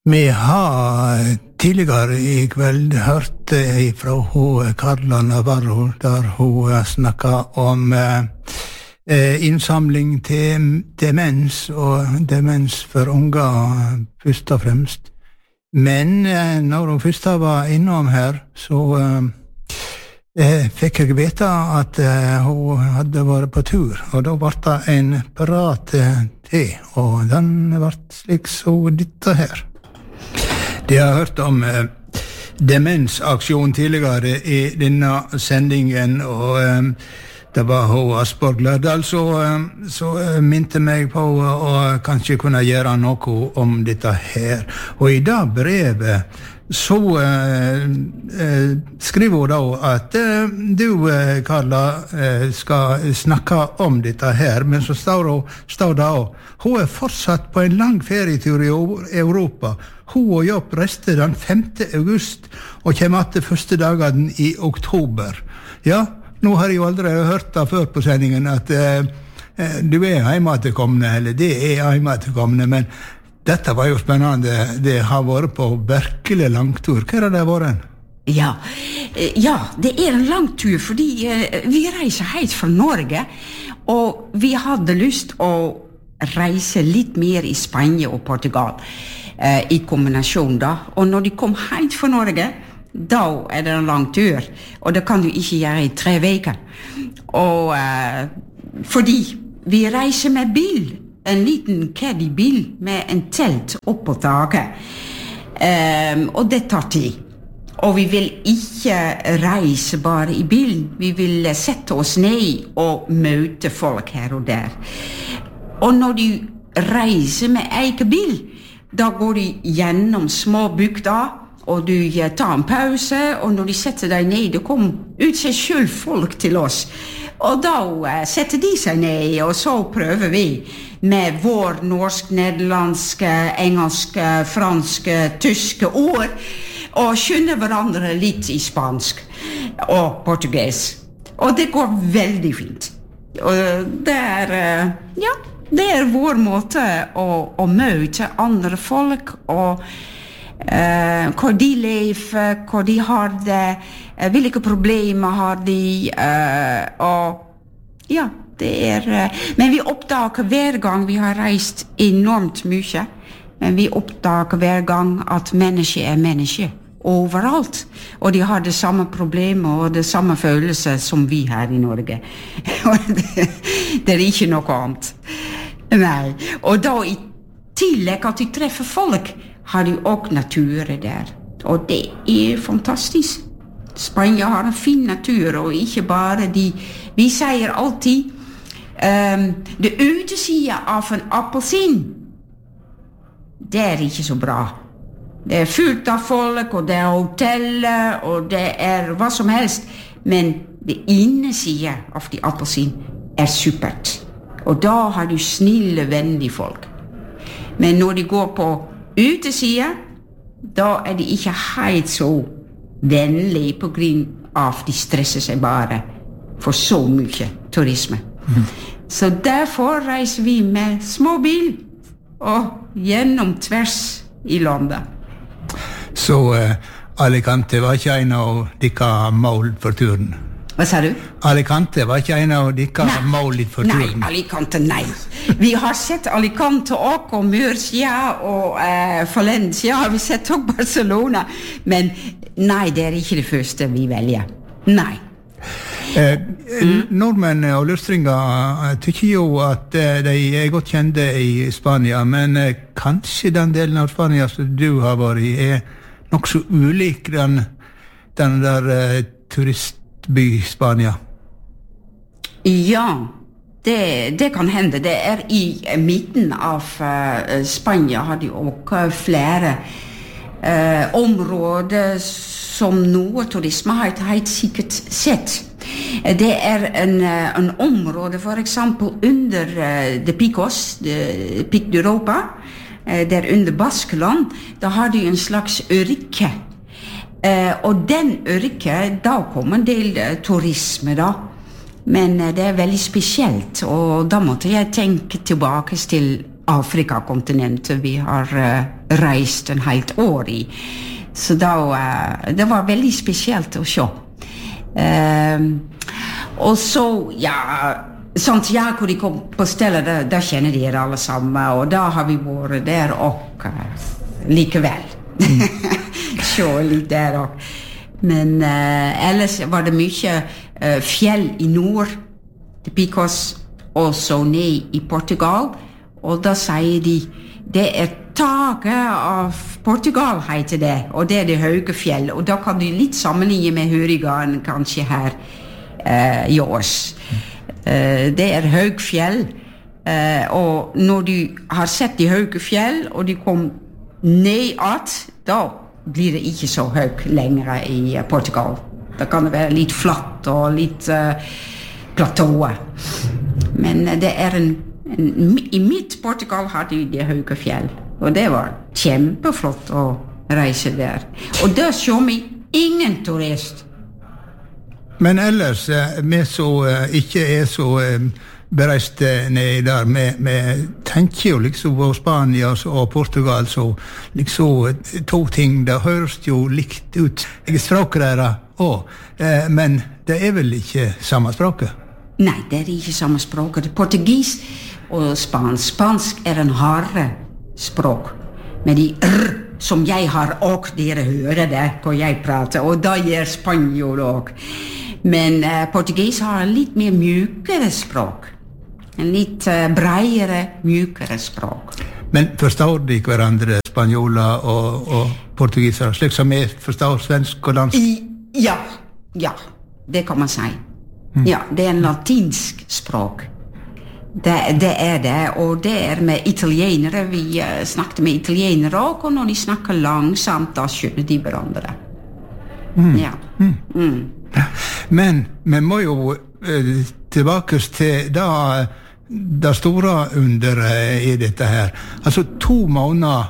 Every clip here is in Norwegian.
Vi har tidligere I kveld hørt fra hun Carla Navarro, der hun snakket om innsamling til demens, og demens for unger først og fremst. Men når hun først var innom her, så fikk jeg vite at hun hadde vært på tur, og da ble det en prat til, og den ble slik så dette her. De har hørt om demensaksjon tidligere I denne sendingen, og det var hun Asborg Lørdal så minte meg på å kanskje kunne gjøre noe om dette her. Og I det brevet så skriver hun da at du, Carla, skal snakke om dette her, men så står det hun fortsatt på en lang ferietur I Europa. Hun og Jobb reiste den 5. august og kommer til første dagen I oktober. Ja, nå har jeg jo aldri hørt det før på sendingen at du heimatilkommende, eller det heimatilkommende, men dette var jo spennende. Det har vært på virkelig langtur. Hva det vært? Ja, det en lang tur, fordi vi reiser helt fra Norge, og vi hadde lyst å reise litt mer I Spania og Portugal, I kombinasjon da. Og når de kom helt fra Norge, da det en lang tur, og det kan du ikke gjøre I 3 veker. Og fordi vi reiser med bil, en liten caddy-bil med en telt opp på taket, og det tar tid. Og vi vil ikke reise bare I bilen, vi vil sette oss ned og møte folk her og der. Og når de reiser med egen bil, da går de gjennom små bygder, og du tar en pause, og når de setter deg ned, det kommer ut seg selv folk til oss. Og da setter de seg ned, og så prøver vi med vår norsk, nederlandske, engelske, franske, tyske ord, og skjønner hverandre litt I spansk og portugis. Og det går veldig fint. Og det vår måte å møte andre folk, og hvor de lever, hvor de har det, hvilke problemer har de, og ja, det men vi oppdager hver gang vi har reist enormt mye, men vi oppdager hver gang at menneske menneske overalt, og de har det samme problemet og det samme følelse som vi her I Norge. Det ikke noe annet. Nei, og da I tillegg at de treffer folk, har de også naturen der. Og det fantastisk. Spania har en fin natur, og ikke bare de. Vi sier alltid, det utesida av en appelsin, det ikke så bra. Det fullt av folk, og det hoteller, og det hva som helst. Men det innesida av de appelsin supert. Og da har du snille, vennlige folk. Men når de går på utesida, da de ikke helt så vennlige på grunn av de stresser seg bare for så mye turisme. Så derfor reiser vi med småbil og gjennom tvers I landet. Så Alicante var ikke en av dere mål for turen? Hva sa du? Alicante var ikke en av dere mål for turen? Nei, Alicante, nei. Vi har sett Alicante og Murcia og Valencia, har vi sett også Barcelona, men nei, det ikke det første vi velger. Nei. Nordmenn og lustringer tykker jo at de godt kjente I Spania, men kanskje den delen av Spania som du har vært I nok så ulik den der turistby Spania. Ja, det kan hende. Det I midten av Spania har de også flere områder som noe turisme har helt sikkert sett. Det en område for eksempel under de Picos, Pic d'Europa, der under Baskeland, da har de en slags ørke. Og den ørke, da kommer en del turisme da. Men det veldig spesielt, og da måtte jeg tenke tilbake til Afrikakontinentet vi har reist en helt år i. Så det var veldig spesielt å se. Og så, Santiago de kom på stedet, da kjenner de alle sammen, og da har vi vært der og likevel. Se litt der og. Men ellers var det mye fjell i nord, til Picos, og så ned i Portugal, og da sier de, det taket av Portugal heter det, og det det høye fjell, og da kan du litt sammenligne med Hurrigan kanskje her i års. Det høye fjell, og når du har sett de høye fjell, og de kom ned at, da blir det ikke så høyt lenger i Portugal. Da kan det være litt flatt og litt platået. Men det i mitt Portugal hadde de det høye fjell, og det var kjempeflott å reise der. Og der så vi ingen turist. Men ellers, vi så ikke så bereist ned der, vi tenker jo liksom på Spania og Portugal, så liksom to ting, det høres jo likt ut. Jeg språket der også, men det vel ikke samme språket? Nei, det ikke samme språket. Portugis og spansk. Spansk en harde språk. Med de som jeg har, og dere hører det når jeg prater, og da gjør spanjol også. Men portugis har litt mer mjukere språk. En litt bredere, mjukere språk. Men forstår de hverandre, spanjoler og portugiser, slik som vi forstår svensk og dansk? Ja, det kan man si. Ja, det en latinsk språk. Det det, og det med italienere. Vi snakket med italienere også, og når de snakker langsomt, da skjønner de hverandre. Ja. Men vi må jo tilbake til det store underet i dette her. Altså 2 måneder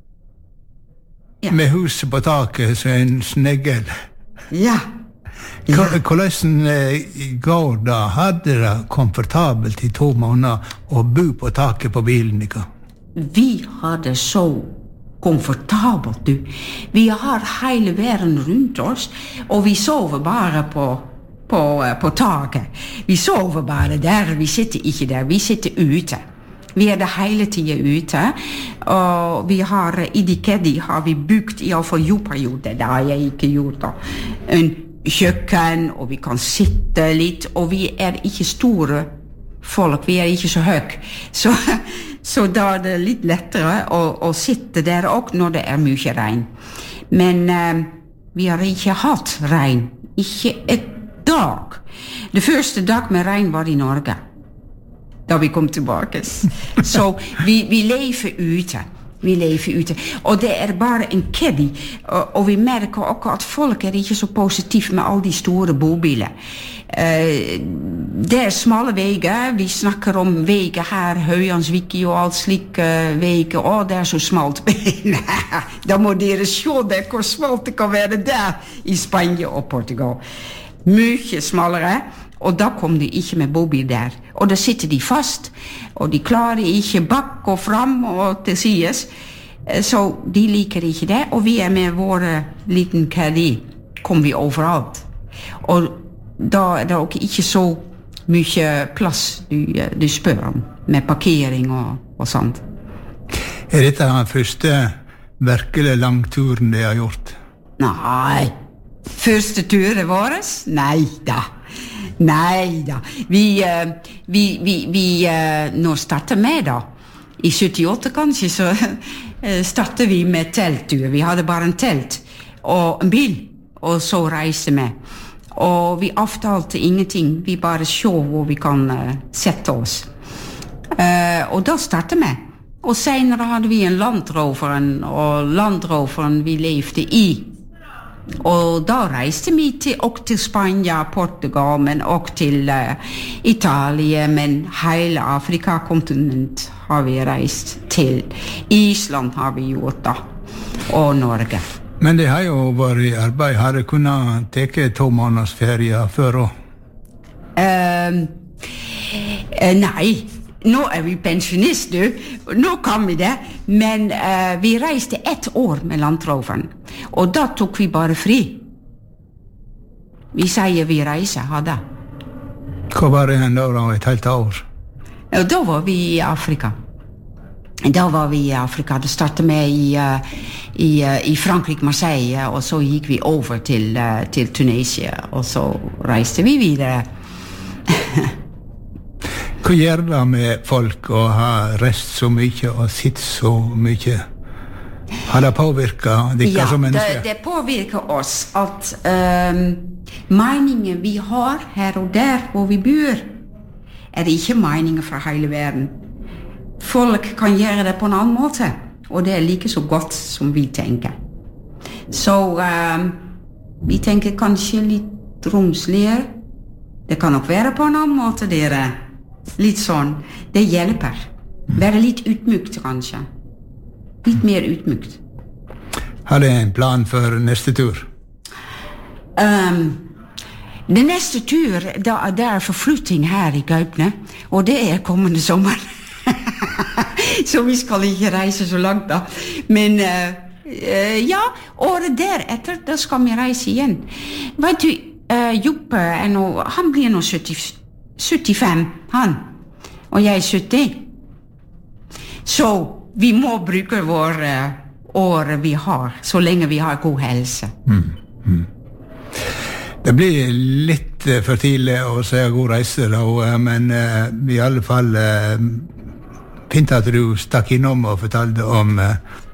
med huset på taket som en snegel. Ja. Hvordan går det? Hadde det komfortabelt i 2 måneder å bo på taket på bilen? Vi hadde så komfortabelt, du. Vi har hele verden rundt oss, og vi sover bare på taket. Vi sover bare der, vi sitter ikke der, vi sitter ute. Vi det hele tiden ute, og vi har, i Dikedi har vi bygd i alle fall jordperioder, det har jeg ikke gjort da, en kjøkken, og vi kan sitte litt, og vi ikke store folk, vi ikke så høy, så da det litt lettere å sitte der også når det mye regn. Men vi har ikke hatt regn, ikke et dag. Det første dag med regn var i Norge, da vi kom tilbake. Så vi lever ute. Vi lever ute. Og det bare en keddy. Og vi merker også at folk ikke så positive med alle de store bobiler. Det smale veier. Vi snakker om veier her, Høyansviki og alt slik veier. Å, det så smalt. Nei, da må dere se det, hvor smalt det kan være der i Spania og Portugal. Mye smalere. Og da kom de ikke med bobil der. Og da sitter de fast, og de klarer ikke bak og fram og til sides. Så de liker ikke det, og vi med våre liten caddy, kom vi overalt. Og da det også ikke så mye plass du spør om, med parkering og sånt. Dette den første virkelig langturen de har gjort? Nei. Første turen vår? Nei da. Nei da. Vi nå starter med da. I 78 kanskje så startet vi med telttur. Vi hadde bare en telt og en bil, og så reiste vi. Og vi avtalte ingenting. Vi bare så hvor vi kan sette oss. Og da startet vi. Og senere hadde vi en Landroveren, og Landroveren vi levde i. Og da reiste vi til Spania, Portugal, men også til Italia, men hele Afrikakontinent har vi reist til. Island har vi gjort da, og Norge. Men det har jo vært i arbeid. Har det kunnet teke 2 måneders ferie før også? Nei, Nå vi pensjonist, du. Nå kan vi det. Men vi reiste 1 år med landroveren. Og da tok vi bare fri. Vi sier vi reiser, hadde. Hva var det igjen da, et helt år? Og da var vi i Afrika. Det startet med i Frankrike, Marseille, og så gikk vi over til Tunisia, og så reiste vi videre. Hva gjør det med folk å ha reist så mye og sitt så mye? Har det påvirket dere som mennesker? Det påvirker oss at meningen vi har her og der hvor vi bor, ikke meninger fra hele verden. Folk kan gjøre det på en annen måte, og det like så godt som vi tenker. Så vi tenker kanskje litt romsligere. Det kan nok være på en annen måte, dere. Litt sånn. Det hjelper. Være litt utmykt, kanskje. Litt mer utmykt. Har du en plan for neste tur? Det neste tur, det forflytting her i Gaupne, og det kommende sommer. Så vi skal ikke reise så langt da. Men ja, året deretter, da skal vi reise igjen. Vet du, Joppe han blir nå 75, han. Og jeg 70. Så vi må bruke våre år vi har, så lenge vi har god helse. Det blir litt for tidlig å si god reise da, men i alle fall fint at du stakk innom og fortalte om